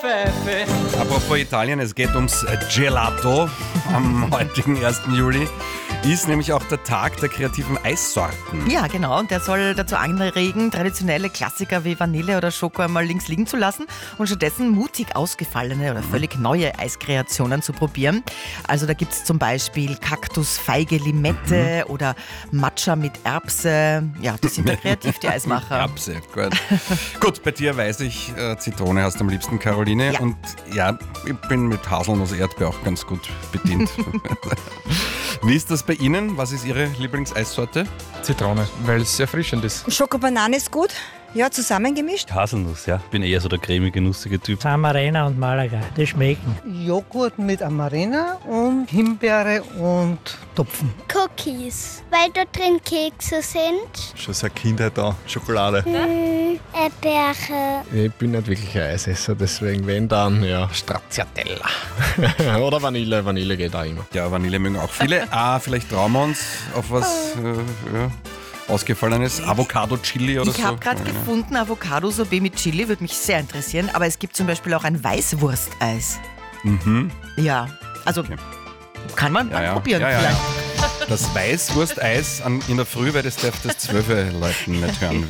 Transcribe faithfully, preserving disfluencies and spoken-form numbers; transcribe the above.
Pfeife. Apropos Italien, es geht ums Gelato am heutigen ersten Juli. Ist nämlich auch der Tag der kreativen Eissorten. Ja, genau. Und der soll dazu anregen, traditionelle Klassiker wie Vanille oder Schoko einmal links liegen zu lassen und stattdessen mutig ausgefallene oder völlig neue Eiskreationen zu probieren. Also da gibt es zum Beispiel Kaktus, Feige, Limette mhm. oder Matcha mit Erbse. Ja, die sind ja kreativ, die Eismacher. Erbse, gut. Gut, bei dir weiß ich, äh, Zitrone hast du am liebsten, Caroline. Ja. Und ja, ich bin mit Haselnuss Erdbeer auch ganz gut bedient. Wie ist das bei Ihnen? Was ist Ihre Lieblingseissorte? Zitrone, weil es sehr erfrischend ist. Schokobanane ist gut, ja, zusammengemischt. Haselnuss, ja. Ich bin eher so der cremige, nussige Typ. Amarena und Malaga, die schmecken. Joghurt mit Amarena und Himbeere und Topfen. Cookies, weil da drin Kekse sind. Schon seit Kindheit da, Schokolade. Mmh, Erdbeere. Ich bin nicht wirklich ein Eisesser, deswegen wenn dann, ja, Stracciatella. Oder Vanille, Vanille geht auch immer. Ja, Vanille mögen auch viele. Ah, vielleicht trauen wir uns auf was äh, ja, Ausgefallenes. Avocado-Chili oder ich so. Ich habe gerade ja. gefunden, Avocado-Sorbet mit Chili, würde mich sehr interessieren. Aber es gibt zum Beispiel auch ein Weißwursteis. Mhm. Ja, also okay. kann man ja, ja. probieren ja, ja, vielleicht. Ja. Das Weißwursteis an, in der Früh, weil das darf das zwölfe Leuten nicht hören.